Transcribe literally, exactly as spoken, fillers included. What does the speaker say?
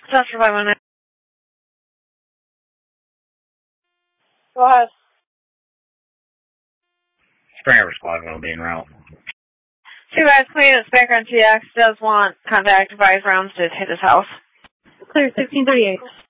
That's for five one nine. Go ahead. Springer Squad will be en route. Two guys clean. It's background T X does want contact advice rounds to hit his house. Clear sixteen thirty-eight.